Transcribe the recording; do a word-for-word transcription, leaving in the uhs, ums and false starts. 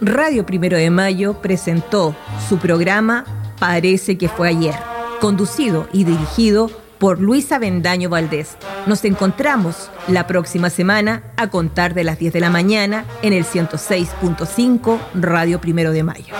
Radio Primero de Mayo presentó su programa Parece que fue ayer, conducido y dirigido por Luisa Bendaño Valdés. Nos encontramos la próxima semana a contar de las diez de la mañana en el ciento seis punto cinco Radio Primero de Mayo.